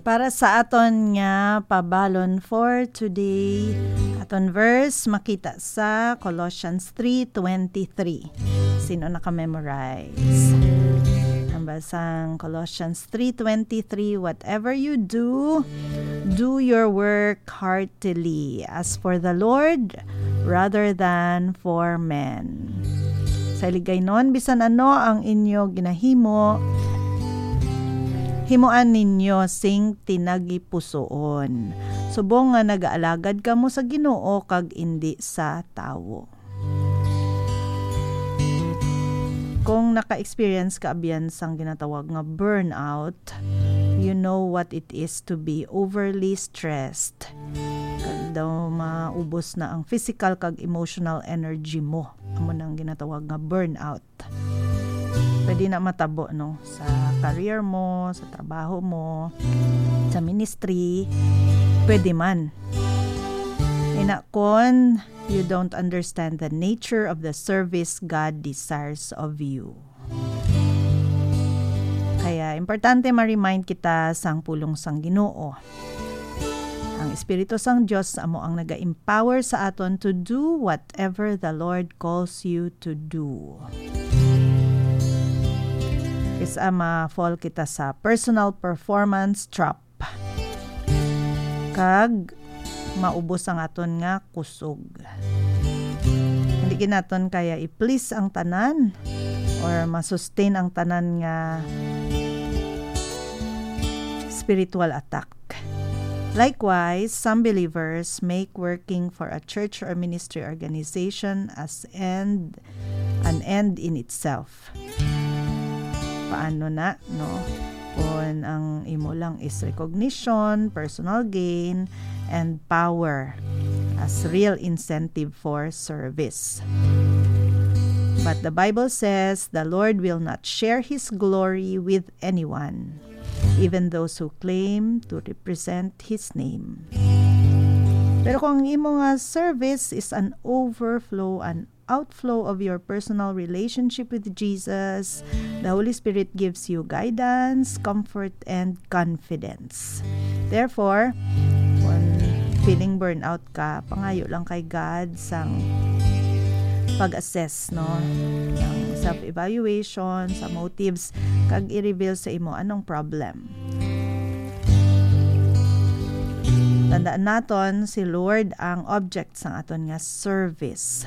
Para sa aton nga pabalon for today, aton verse makita sa Colossians 3:23. Sino naka-memorize? Ang basang Colossians 3:23, whatever you do, do your work heartily as for the Lord rather than for men. Sa iligay nun, bisan ano ang inyo ginahimo, himuan ninyo sing tinagipusoon. Subong nga nagaalagad kamo sa Ginoo kag indi sa tawo. Kung naka-experience ka abiyan sang ginatawag nga burnout, you know what it is to be overly stressed. Kag daw maubos na ang physical kag emotional energy mo. Amo nang ginatawag nga burnout. Pwede na matabo no sa career mo, sa trabaho mo, sa ministry, pwede man. Inakon, you don't understand the nature of the service God desires of you. Kaya importante ma-remind kita sang pulong sang Ginoo. Ang Espiritu sang Dios amo ang naga-empower sa aton to do whatever the Lord calls you to do. Isa ma-fall kita sa personal performance trap. Kag maubos ang aton nga kusog. Hindi ginaton kaya i-please ang tanan or masustain ang tanan nga spiritual attack. Likewise, some believers make working for a church or ministry organization as an end in itself. Paano na, no? Kung ang imo lang is recognition, personal gain, and power as real incentive for service. But the Bible says the Lord will not share His glory with anyone, even those who claim to represent His name. Pero kung ang imo nga service is an overflow, an outflow of your personal relationship with Jesus, the Holy Spirit gives you guidance, comfort, and confidence. Therefore, kung feeling burnout ka, pangayo lang kay God sang pag-assess no ng self-evaluation sa motives kag i-reveal sa imo anong problem. Tandaan naton si Lord ang object sang aton nga service.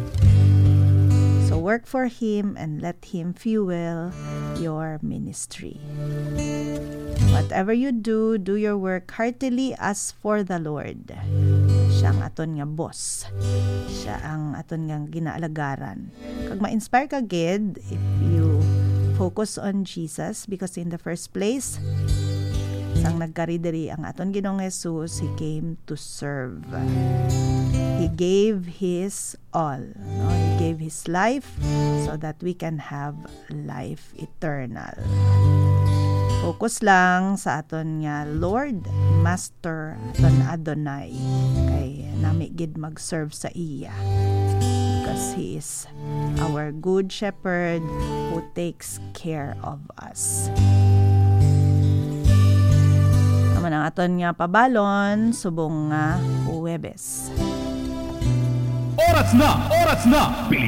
So work for Him and let Him fuel your ministry. Whatever you do, do your work heartily as for the Lord. Siya ang aton nga boss. Siya ang aton nga ginaalagaran. Kag ma-inspire ka gid if you focus on Jesus, because in the first place, sang nagkaridiri ang aton Ginoong Jesus, He came to serve. He gave His all. No? He gave His life so that we can have life eternal. Focus lang sa aton nga Lord, Master, aton Adonai. Kay nami gid mag-serve sa iya. Because He is our good shepherd who takes care of us. Naman ang aton nga pabalon, subong nga Huwebes. Oras na!